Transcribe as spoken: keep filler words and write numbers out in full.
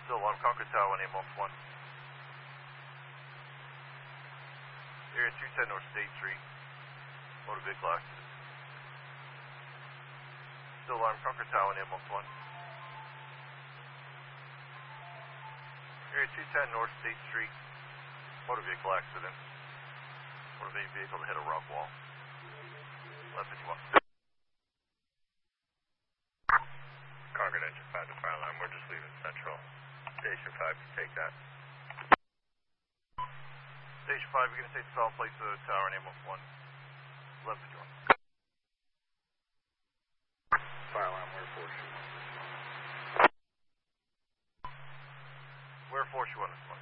Still alarm, Concord Tower, one ambulance one. Area two ten North State Street. Motor vehicle accident. Still alarm, Concord Tower, one ambulance one. Area two ten North State Street. Motor vehicle accident. Motor vehicle to hit a rock wall. Left fifty-one. Concord engine five to fire line. We're just leaving Central. Station five can take that. Station five, you're going to take the solid place to the tower in ambulance one. Left fifty-one. Fire line, where force you want this one. Where force you want this one.